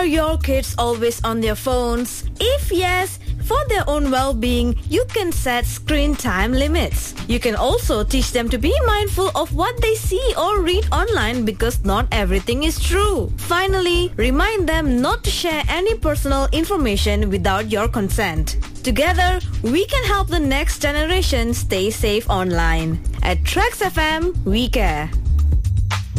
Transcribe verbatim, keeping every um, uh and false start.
Are your kids always on their phones? If yes, for their own well-being, you can set screen time limits. You can also teach them to be mindful of what they see or read online because not everything is true. Finally, remind them not to share any personal information without your consent. Together, we can help the next generation stay safe online. At Trax F M, we care.